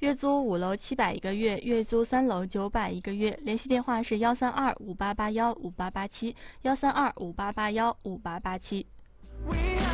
月租5楼700一个月，月租3楼900一个月。联系电话是13258815887，13258815887。